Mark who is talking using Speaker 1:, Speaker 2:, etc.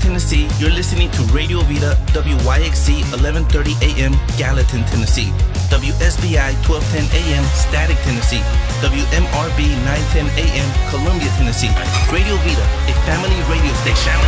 Speaker 1: Tennessee, you're listening to Radio Vida, WYXC 1130 AM, Gallatin, Tennessee. WSBI 1210 AM, Static, Tennessee. WMRB 910 AM, Columbia, Tennessee. Radio Vida, a family radio station.